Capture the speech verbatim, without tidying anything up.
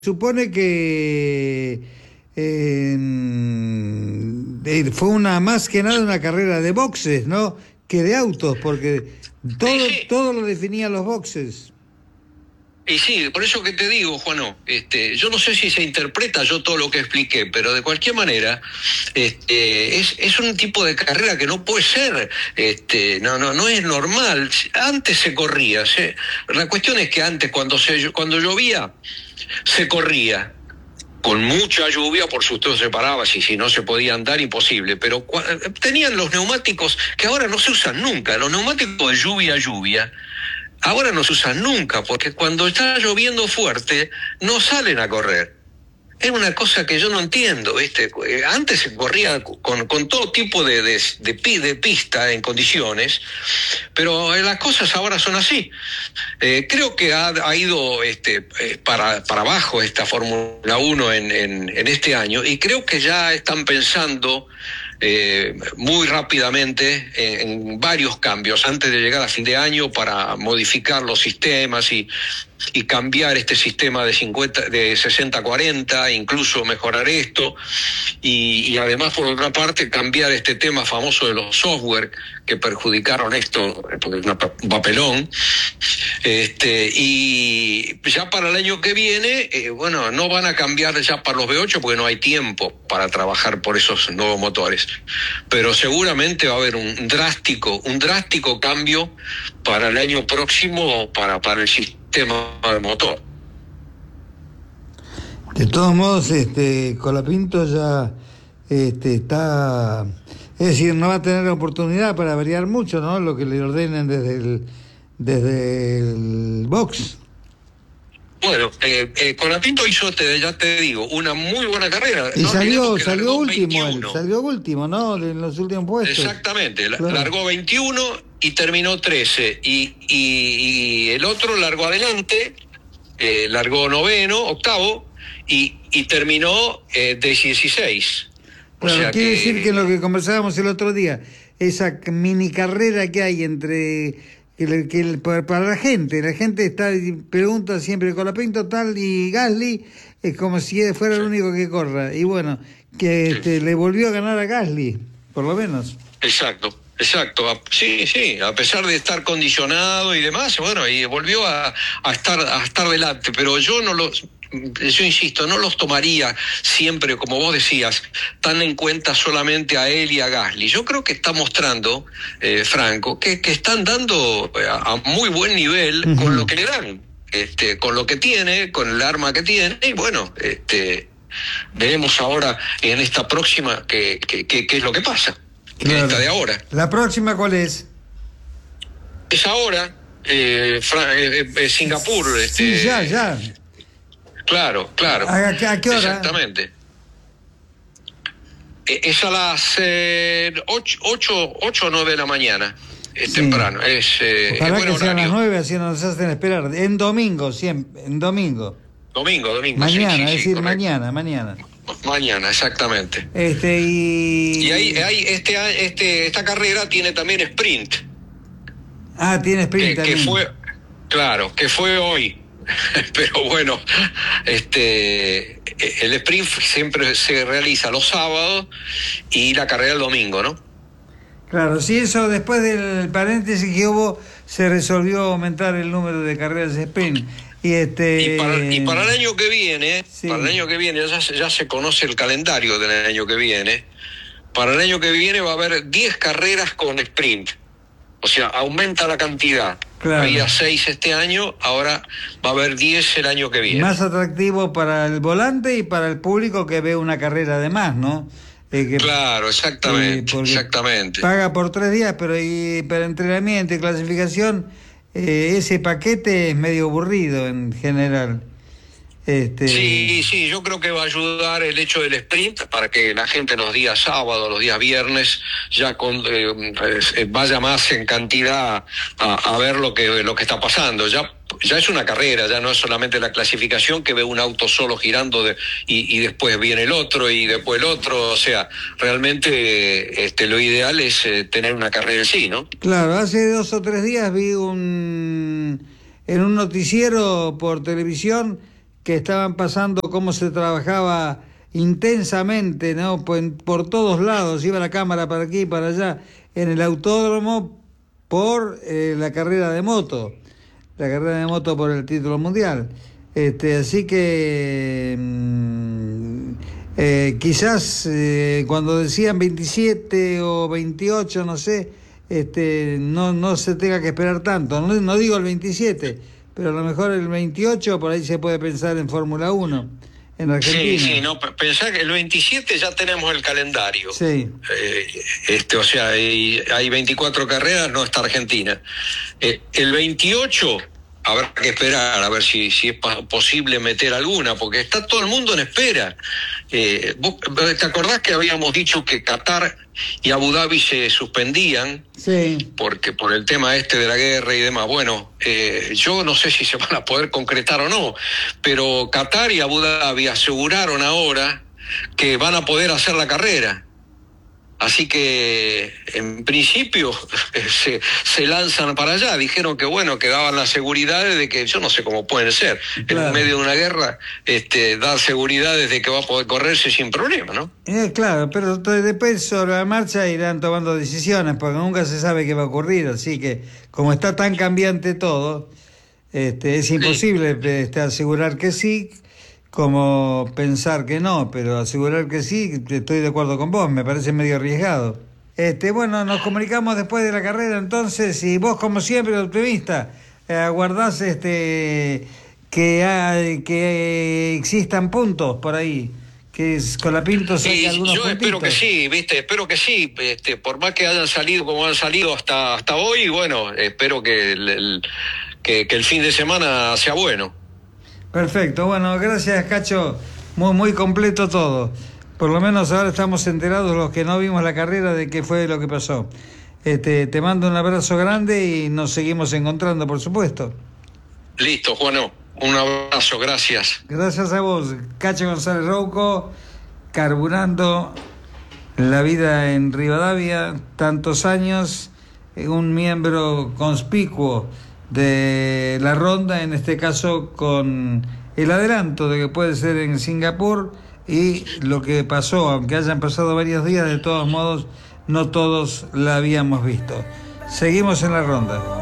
Supone que eh, fue una más que nada una carrera de boxes, ¿no? Que de autos, porque todo, Sí, sí. todo lo definían los boxes. Y sí, por eso que te digo, Juano, este, yo no sé si se interpreta yo todo lo que expliqué, pero de cualquier manera, este, es, es un tipo de carrera que no puede ser, este, no, no, no es normal. Antes se corría, se, la cuestión es que antes cuando se, cuando llovía, se corría. Con mucha lluvia, por supuesto se paraba, si, si no se podía andar, imposible, pero tenían los neumáticos que ahora no se usan nunca, los neumáticos de lluvia a lluvia, ahora no se usan nunca, porque cuando está lloviendo fuerte, no salen a correr. Es una cosa que yo no entiendo, ¿viste? Antes se corría con, con todo tipo de, de, de, de pista en condiciones, pero las cosas ahora son así. Eh, creo que ha, ha ido este, para, para abajo esta Fórmula uno en, en, en este año, y creo que ya están pensando eh, muy rápidamente en, en varios cambios antes de llegar a fin de año para modificar los sistemas y y cambiar este sistema de cincuenta, de sesenta cuarenta, incluso mejorar esto, y, y además por otra parte cambiar este tema famoso de los software que perjudicaron esto, porque es un papelón, este, y ya para el año que viene, eh, bueno, no van a cambiar ya para los V ocho porque no hay tiempo para trabajar por esos nuevos motores, pero seguramente va a haber un drástico, un drástico cambio para el año próximo para, para el sistema tema de motor. De todos modos, este Colapinto ya este, está, es decir, no va a tener oportunidad para variar mucho, ¿no? Lo que le ordenen desde el desde el box. Bueno, eh, eh, Colapinto hizo, te, ya te digo, una muy buena carrera. Y no salió, salió último, él, salió último, ¿no? En los últimos puestos. Exactamente, claro. Largó veintiuno y terminó trece. Y, y, y el otro largó adelante, eh, largó noveno, octavo, y, y terminó eh, de dieciséis. O Claro, sea quiere que... decir que en lo que conversábamos el otro día, esa mini carrera que hay entre... Que, que para la gente, la gente está pregunta siempre Colapinto tal y Gasly, es como si fuera el único que corra. Y bueno, que Sí. este, le volvió a ganar a Gasly, por lo menos. Exacto. Exacto, sí, sí, a pesar de estar condicionado y demás, bueno, y volvió a, a estar a estar delante, pero yo no los, yo insisto, no los tomaría siempre, como vos decías, tan en cuenta solamente a él y a Gasly. Yo creo que está mostrando, eh, Franco, que, que están dando a, a muy buen nivel uh-huh. con lo que le dan, este, con lo que tiene, con el arma que tiene, y bueno, este, veremos ahora en esta próxima qué que, que, que es lo que pasa. Claro. Esta de ahora. ¿La próxima cuál es? Es ahora, eh, Fra- eh, eh, Singapur. Sí, este, ya, ya. Claro, claro. ¿A, a, a qué hora? Exactamente. Eh, es a las eh, ocho, ocho, ocho o nueve de la mañana. Es sí. temprano. Es, eh, Ojalá es buen que sean horario. las nueve, así nos hacen esperar. En domingo, siempre, en domingo. Domingo, domingo. Mañana, sí, sí, es sí, decir, correcto. mañana, mañana. Mañana, exactamente. Este y. Y ahí, ahí este, este, esta carrera tiene también sprint. Ah, tiene sprint que, también. que fue, claro, que fue hoy. Pero bueno, este, el sprint siempre se realiza los sábados y la carrera el domingo, ¿no? Claro, sí, eso después del paréntesis que hubo se resolvió aumentar el número de carreras de sprint. Y, este... y, para, y para el año que viene, sí. para el año que viene, ya se, ya se conoce el calendario del año que viene. Para el año que viene va a haber diez carreras con sprint. O sea, aumenta la cantidad. Claro. Había seis este año, ahora va a haber diez el año que viene. Más atractivo para el volante y para el público que ve una carrera de más, ¿no? Eh, que, claro, exactamente, eh, exactamente. Paga por tres días, pero y para entrenamiento y clasificación, eh, ese paquete es medio aburrido en general. Este... Sí, sí, yo creo que va a ayudar el hecho del sprint para que la gente los días sábados, los días viernes, ya con, eh, eh, vaya más en cantidad a, a ver lo que lo que está pasando. Ya ya es una carrera, ya no es solamente la clasificación que ve un auto solo girando de, y, y después viene el otro y después el otro. O sea, realmente este, lo ideal es eh, tener una carrera en sí, ¿no? Claro, hace dos o tres días vi un en un noticiero por televisión que estaban pasando cómo se trabajaba intensamente, ¿no? Por, por todos lados, iba la cámara para aquí y para allá, en el autódromo por eh, la carrera de moto, la carrera de moto por el título mundial. Este, así que mmm, eh, quizás eh, cuando decían veintisiete o veintiocho, no sé, este, no, no se tenga que esperar tanto. No, no digo el veintisiete, pero a lo mejor el veintiocho, por ahí se puede pensar en Fórmula uno, en Argentina. Sí, sí, no, pensá que el veintisiete ya tenemos el calendario. Sí. Eh, este, o sea, hay, hay veinticuatro carreras, no está Argentina. Eh, el veintiocho habrá que esperar a ver si, si es posible meter alguna, porque está todo el mundo en espera. Eh, ¿vos te acordás que habíamos dicho que Qatar y Abu Dhabi se suspendían? Sí. Porque por el tema este de la guerra y demás. Bueno, eh, yo no sé si se van a poder concretar o no, pero Qatar y Abu Dhabi aseguraron ahora que van a poder hacer la carrera. Así que, en principio, se, se lanzan para allá. Dijeron que, bueno, que daban la seguridad de que, yo no sé cómo pueden ser, claro, en medio de una guerra, este, dar seguridades de que va a poder correrse sin problema, ¿no? Eh, claro, pero después sobre la marcha irán tomando decisiones, porque nunca se sabe qué va a ocurrir. Así que, como está tan cambiante todo, este, es imposible sí. este, asegurar que sí, como pensar que no, pero asegurar que sí, estoy de acuerdo con vos, me parece medio arriesgado. Este, bueno, nos comunicamos después de la carrera entonces, y vos como siempre optimista, eh, aguardás este, que, hay, que existan puntos por ahí, que Colapinto saque algunos yo puntitos. Espero que sí, viste, espero que sí, este, por más que hayan salido como han salido hasta, hasta hoy, bueno, espero que el, el, que, que el fin de semana sea bueno. Perfecto, bueno, gracias Cacho, muy muy completo todo. Por lo menos ahora estamos enterados los que no vimos la carrera de qué fue lo que pasó. Este, te mando un abrazo grande y nos seguimos encontrando, por supuesto. Listo, Juano, un abrazo, gracias. Gracias a vos, Cacho González Rouco, carburando la vida en Rivadavia, tantos años, un miembro conspicuo de la ronda, en este caso con el adelanto de que puede ser en Singapur, y lo que pasó, aunque hayan pasado varios días, de todos modos no todos la habíamos visto. Seguimos en la ronda.